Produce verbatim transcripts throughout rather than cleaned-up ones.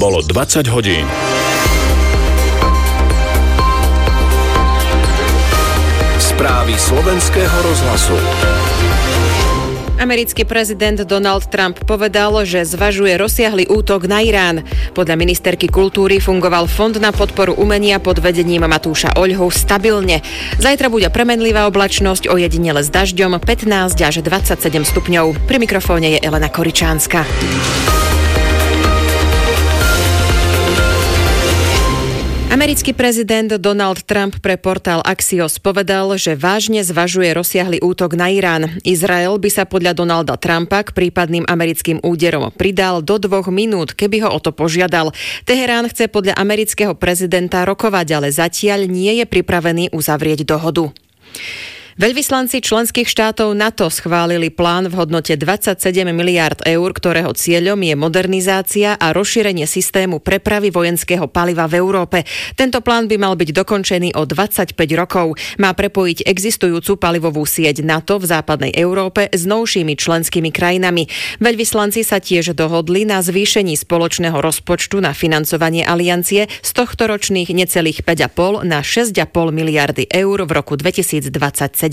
Bolo dvadsať hodín. Správy slovenského rozhlasu. Americký prezident Donald Trump povedal, že zvažuje rozsiahly útok na Irán. Podľa ministerky kultúry fungoval Fond na podporu umenia pod vedením Matúša Oľhu stabilne. Zajtra bude premenlivá oblačnosť, ojedinele s dažďom, pätnásť až dvadsaťsedem stupňov. Pri mikrofóne je Elena Koričánska. Americký prezident Donald Trump pre portál Axios povedal, že vážne zvažuje rozsiahly útok na Irán. Izrael by sa podľa Donalda Trumpa k prípadným americkým úderom pridal do dvoch minút, keby ho o to požiadal. Teherán chce podľa amerického prezidenta rokovať, ale zatiaľ nie je pripravený uzavrieť dohodu. Veľvyslanci členských štátov NATO schválili plán v hodnote dvadsaťsedem miliárd eur, ktorého cieľom je modernizácia a rozšírenie systému prepravy vojenského paliva v Európe. Tento plán by mal byť dokončený o dvadsaťpäť rokov. Má prepojiť existujúcu palivovú sieť NATO v západnej Európe s novšími členskými krajinami. Veľvyslanci sa tiež dohodli na zvýšení spoločného rozpočtu na financovanie aliancie z tohtoročných necelých päť a pol na šesť a pol miliardy eur v roku dvetisícdvadsaťsedem.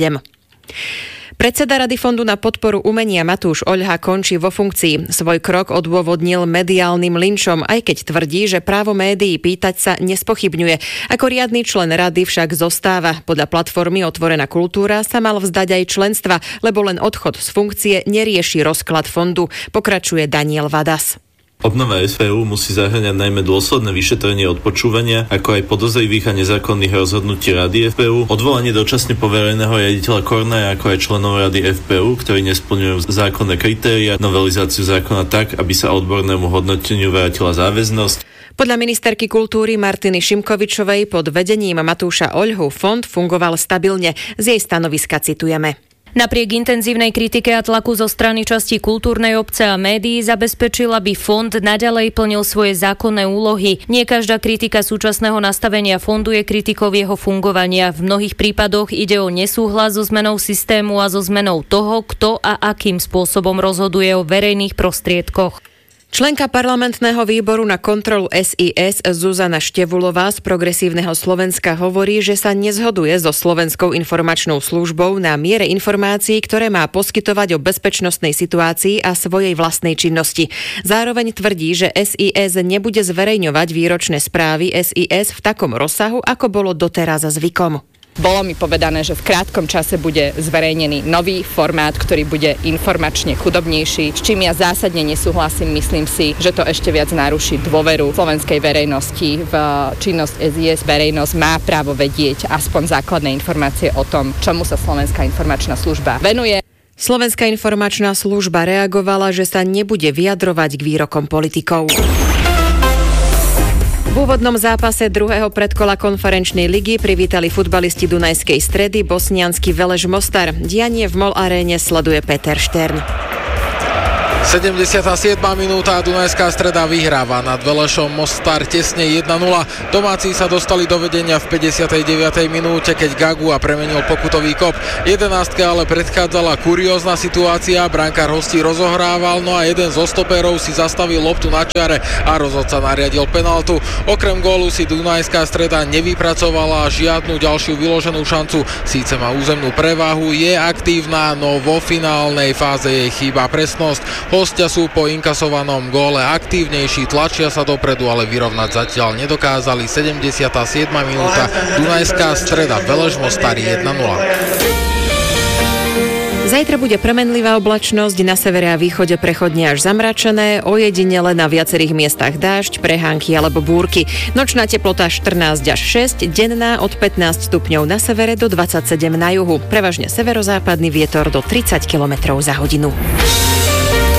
Predseda Rady Fondu na podporu umenia Matúš Oľha končí vo funkcii. Svoj krok odôvodnil mediálnym linčom, aj keď tvrdí, že právo médií pýtať sa nespochybňuje. Ako riadny člen rady však zostáva. Podľa platformy Otvorená kultúra sa mal vzdať aj členstva, lebo len odchod z funkcie nerieši rozklad fondu. Pokračuje Daniel Vadas. Obnova es pé ú musí zahŕňať najmä dôsledné vyšetrenie odpočúvania, ako aj podozrivých a nezákonných rozhodnutí Rady ef pé ú, odvolanie dočasne povereného riaditeľa Kornaja, ako aj členov Rady ef pé ú, ktorí nesplňujú zákonné kritéria, novelizáciu zákona tak, aby sa odbornému hodnoteniu vrátila záväznosť. Podľa ministerky kultúry Martiny Šimkovičovej pod vedením Matúša Oľhu fond fungoval stabilne. Z jej stanoviska citujeme. Napriek intenzívnej kritike a tlaku zo strany časti kultúrnej obce a médií zabezpečil, aby fond naďalej plnil svoje zákonné úlohy. Nie každá kritika súčasného nastavenia fondu je kritikou jeho fungovania. V mnohých prípadoch ide o nesúhlas so zmenou systému a so zmenou toho, kto a akým spôsobom rozhoduje o verejných prostriedkoch. Členka parlamentného výboru na kontrolu es í es Zuzana Števulová z Progresívneho Slovenska hovorí, že sa nezhoduje so Slovenskou informačnou službou na miere informácií, ktoré má poskytovať o bezpečnostnej situácii a svojej vlastnej činnosti. Zároveň tvrdí, že es í es nebude zverejňovať výročné správy es í es v takom rozsahu, ako bolo doteraz zvykom. Bolo mi povedané, že v krátkom čase bude zverejnený nový formát, ktorý bude informačne chudobnejší, s čím ja zásadne nesúhlasím. Myslím si, že to ešte viac naruší dôveru slovenskej verejnosti v činnosť es í es. Verejnosť má právo vedieť aspoň základné informácie o tom, čomu sa Slovenská informačná služba venuje. Slovenská informačná služba reagovala, že sa nebude vyjadrovať k výrokom politikov. V úvodnom zápase druhého predkola konferenčnej ligy privítali futbalisti Dunajskej Stredy bosniansky Veleš Mostar. Dianie v MOL aréne sleduje Peter Štern. sedemdesiata siedma minúta, Dunajská Streda vyhráva nad Velešom Mostar tesne jeden nula. Domáci sa dostali do vedenia v päťdesiatej deviatej minúte, keď Gagua premenil pokutový kop. jedenástke ale predchádzala kuriózna situácia, brankár hostí rozohrával, no a jeden zo stoperov si zastavil loptu na čiare a rozhodca nariadil penaltu. Okrem gólu si Dunajská Streda nevypracovala žiadnu ďalšiu vyloženú šancu. Síce má územnú prevahu, je aktívna, no vo finálnej fáze jej chýba presnosť. Hostia sú po inkasovanom góle aktívnejší, tlačia sa dopredu, ale vyrovnať zatiaľ nedokázali. sedemdesiata siedma minúta, Dunajská Streda, Veleš Mostar jeden nula. Zajtra bude premenlivá oblačnosť, na severe a východe prechodne až zamračené, ojedinele na viacerých miestach dážď, prehánky alebo búrky. Nočná teplota štrnásť až šesť, denná od pätnásť stupňov na severe do dvadsaťsedem na juhu. Prevažne severozápadný vietor do tridsať kilometrov za hodinu.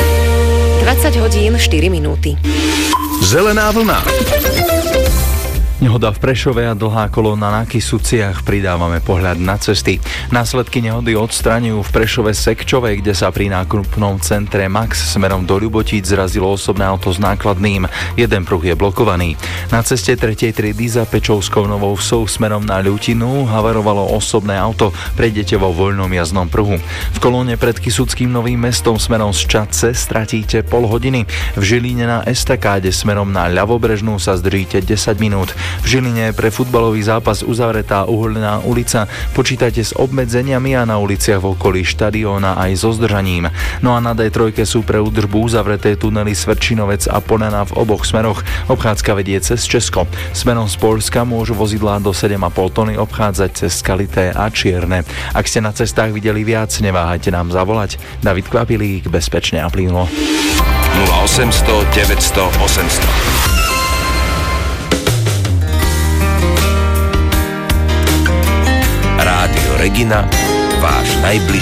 dvadsať hodín štyri minúty. Zelená vlna. Nehoda v Prešove a dlhá kolóna na Kysuciach. Pridávame pohľad na cesty. Následky nehody odstraňujú v Prešove Sekčovej, kde sa pri nákupnom centre Max smerom do Ľubotíc zrazilo osobné auto s nákladným. Jeden pruh je blokovaný. Na ceste tretej triedy za Pečovskou Novou Vsou smerom na Ľutinu havarovalo osobné auto. Prejdete vo voľnom jazdnom pruhu. V kolóne pred Kysuckým Novým Mestom smerom z Čadce stratíte pol hodiny. V Žiline na estakáde smerom na Ľavobrežnú sa zdržíte desať minút. V Žiline je pre futbalový zápas uzavretá Uholná ulica. Počítajte s obmedzeniami a na uliciach v okolí štadióna aj so zdržaním. No a na dé tri sú pre údržbu uzavreté tunely Svrčinovec a Ponana v oboch smeroch. Obchádzka vedie cez Česko. Smerom z Poľska môžu vozidlá do sedem a pol tony obchádzať cez Skalité a Čierne. Ak ste na cestách videli viac, neváhajte nám zavolať. David Kvapilík, bezpečne a plynulo. nula osemsto deväťsto osemsto. Rádio Regina, váš najbližší